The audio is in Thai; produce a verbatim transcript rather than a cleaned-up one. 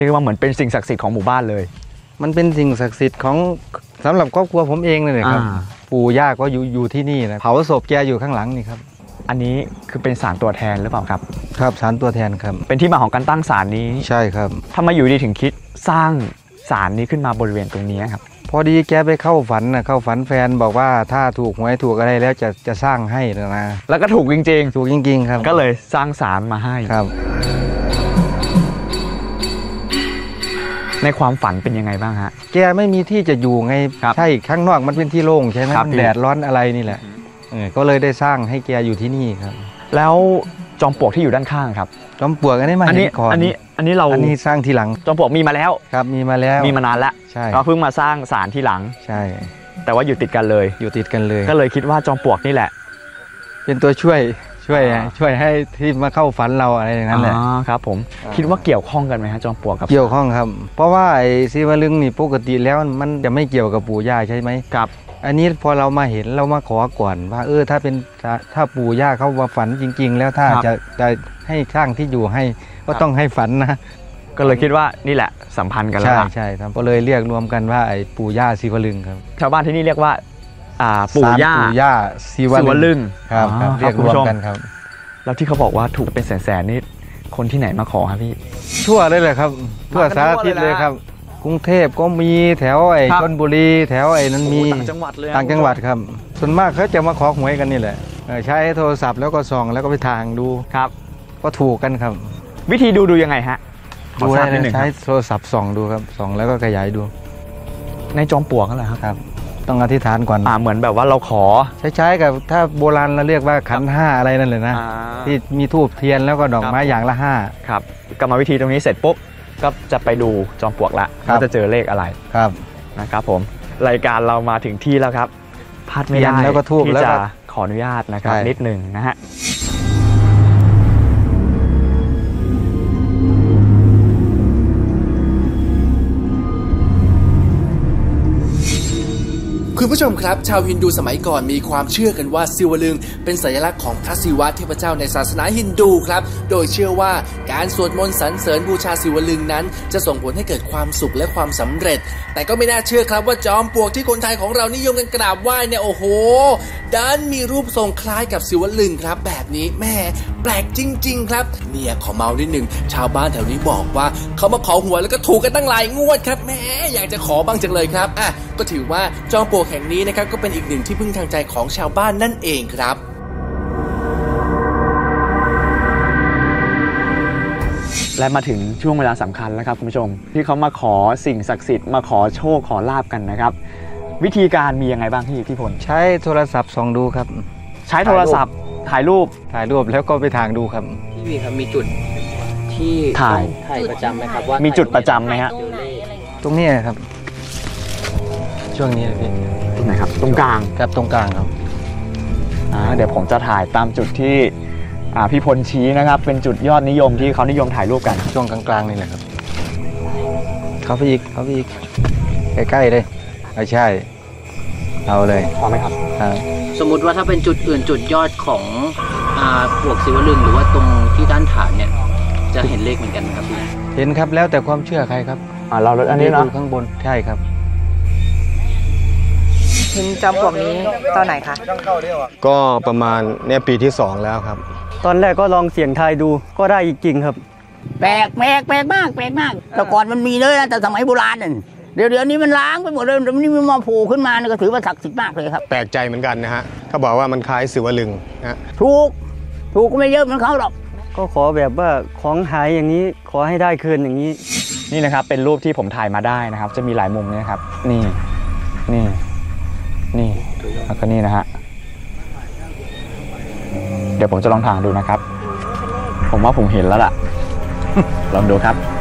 เรียกว่าเหมือนเป็นสิ่งศักดิ์สิทธิ์ของหมู่บ้านเลยมันเป็นสิ่งศักดิ์สิทธิ์ของสำหรับครอบครัวผมเองเลยครับปู่ย่าก็อยู่อยู่ที่นี่นะเผาศพแกอยู่ข้างหลังนี่ครับอันนี้คือเป็นศาลตัวแทนหรือเปล่าครับครับศาลตัวแทนครับเป็นที่มาของการตั้งศาลนี้ใช่ครับทำไมอยู่ดีถึงคิดสร้างศาลนี้ขึ้นมาบริเวณตรงนี้ครับพอดีแกไปเข้าฝันนะเข้าฝันแฟนบอกว่าถ้าถูกหวยถูกอะไรแล้วจะจะสร้างให้นะแล้วก็ถูกจริงๆถูกจริงๆครับก็เลยสร้างศาลมาให้ครับในความฝันเป็นยังไงบ้างฮะแกไม่มีที่จะอยู่ไงใช่ข้างนอกมันเป็นที่โล่งใช่ไหมแดดร้อนอะไรนี่แหละก็เลยได้สร้างให้แกอยู่ที่นี่ครับแล้วจอมปลวกที่อยู่ด้านข้างครับจอมปลวกอันนี้มาเห็นก่อนอันนี้อันนี้เราอันนี้สร้างทีหลังจอมปลวกมีมาแล้วครับมีมาแล้วมีมานานแล้วใช่เราเพิ่งมาสร้างศาลที่หลังใช่แต่ว่าอยู่ติดกันเลยอยู่ติดกันเลยก็เลยคิดว่าจอมปลวกนี่แหละเป็นตัวช่วยช่วยช่วยให้ที่มาเข้าฝันเราอะไรอย่างนั้นแหละครับผมคิดว่าเกี่ยวข้องกันไหมฮะจอมปลวกกับเกี่ยวข้องครับเพราะว่าไอ้ศิวลึงนี่ปกติแล้วมันจะไม่เกี่ยวกับปู่ย่าใช่ไหมครับอันนี้พอเรามาเห็นเรามาขอก่อนว่าเออถ้าเป็นถ้าปู่ย่าเขามาฝันจริงๆแล้วถ้าจะจะให้สร้างที่อยู่ให้ก็ต้องให้ฝันนะก็เลยคิดว่านี่แหละสัมพันธ์กันแล้วใช่ใช่ครับก็เลยเรียกรวมกันว่าไอ้ปู่ย่าศิวลึงครับชาวบ้านที่นี่เรียกว่าปู่ย่าปู่ย่าศิวลึงครับเรียกรวมกันครับแล้วที่เขาบอกว่าถูกเป็นแสนๆนี่คนที่ไหนมาขอครับพี่ทั่วเลยเลยครับทั่วสารทิศเลยครับกรุงเทพก็มีแถวไอ้ชลบุรีแถวไอ้นั้นมีต่างจังหวัดเลยต่างจังหวัดครับส่วนมากเขาจะมาขอหวยกันนี่แหละใช้โทรศัพท์แล้วก็ส่องแล้วก็ไปทางดูครับก็ถูกกันครับวิธีดูดูยังไงฮะดูได้ใช้โทรศัพท์ส่องดูครับส่องแล้วก็ขยายดูในจอมปลวกนั่นแหละครับต้องอธิษฐานก่อนอ่าเหมือนแบบว่าเราขอใช้ๆกับถ้าโบราณเราเรียกว่าขันห้าอะไรนั่นเลยนะที่มีธูปเทียนแล้วก็ดอกไม้อย่างละห้าครับกรรมวิธีตรงนี้เสร็จปุ๊บก็จะไปดูจอมปลวกละว่าจะเจอเลขอะไรครับนะครับผมรายการเรามาถึงที่แล้วครับพลาดไม่ได้ที่จะขออนุญาตนะครับนิดหนึ่งนะฮะคุณผู้ชมครับชาวฮินดูสมัยก่อนมีความเชื่อกันว่าศิวลึงเป็นสัญลักษณ์ของพระศิวะเทพเจ้าในศาสนาฮินดูครับโดยเชื่อว่าการสวดมนต์สรรเสริญบูชาศิวลึงนั้นจะส่งผลให้เกิดความสุขและความสำเร็จแต่ก็ไม่น่าเชื่อครับว่าจอมปลวกที่คนไทยของเรานิยมกันกราบไหว้เนี่ยโอ้โหดันมีรูปทรงคล้ายกับศิวลึงครับแบบนี้แม่แปลกจริงๆครับเนี่ยขอเมานิดหนึ่งชาวบ้านแถวนี้บอกว่าเขามาขอหวยแล้วก็ถูกกันตั้งหลายงวดครับแม่อยากจะขอบ้างจังเลยครับอ่ะก็ถือว่าจอมปลวกแห่งนี้นะครับก็เป็นอีกหนึ่งที่พึ่งทางใจของชาวบ้านนั่นเองครับและมาถึงช่วงเวลาสำคัญแล้วครับคุณผู้ชมที่เขามาขอสิ่งศักดิ์สิทธิ์มาขอโชคขอลาบกันนะครับวิธีการมียังไงบ้างพี่พี่พลใช้โทรศัพท์ส่องดูครับใช้โทรศัพท์ถ่ายรูปถ่ายรูปแล้วก็ไปทางดูครับพี่วีครับมีจุดที่ถ่ายถ่ายประจำไหมครับว่ามีจุดประจำไหมฮะตรงนี้ครับช่วงนี้พี่ตรงไหนครับตรงกลางครับตรงกลางครับอ่าเดี๋ยวผมจะถ่ายตามจุดที่อ่าพี่พลชี้นะครับเป็นจุดยอดนิยมที่เขานิยมถ่ายรูปกันช่วงกลางๆนี่แหละครับเขาไปอีกเขาไปอีกใกล้ๆเลยไม่ใช่เอาเลยพอไหมครับสมมุติว่าถ้าเป็นจุดอื่นจุดยอดของอ่าปลวกศิวลึงหรือว่าตรงที่ด้านฐานเนี่ยจะเห็นเลขเหมือนกันไหมครับพี่เห็นครับแล้วแต่ความเชื่อใครครับอ่าเราอันนี้นะข้างบนใช่ครับเห็นจอมปลวกนี้ตอนไหนคะก็ประมาณเนี่ยปีที่สองแล้วครับตอนแรกก็ลองเสี่ยงทายดูก็ได้จริงครับแปลกแปลกแปลกมากแปลกมากแต่ก่อนมันมีเลยนะแต่สมัยโบราณนั่นเดี๋ยวเดี๋ยวนี้มันล้างไปหมดเลยเดี๋ยวนี้มันมาโผล่ขึ้นมาก็ถือว่าศักดิ์สิทธิ์มากเลยครับแปลกใจเหมือนกันนะฮะเขาบอกว่ามันคล้ายศิวลึงนะถูกถูกก็ไม่เยอะเหมือนเขาหรอกก็ขอแบบว่าของหายอย่างนี้ขอให้ได้คืนอย่างนี้นี่นะครับเป็นรูปที่ผมถ่ายมาได้นะครับจะมีหลายมุมนะครับนี่นี่นี่แล้วก็นี่นะฮะเดี๋ยวผมจะลองทางดูนะครับผมว่าผมเห็นแล้วล่ะลองดูครับ